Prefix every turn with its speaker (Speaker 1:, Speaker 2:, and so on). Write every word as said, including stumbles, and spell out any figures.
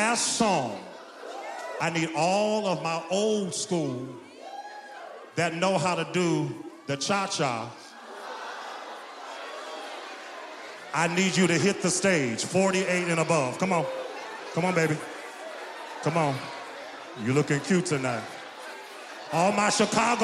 Speaker 1: last song, I need all of my old school that know how to do the cha-cha. I need you to hit the stage, forty-eight and above. Come on. Come on, baby. Come on. You're looking cute tonight. All my Chicago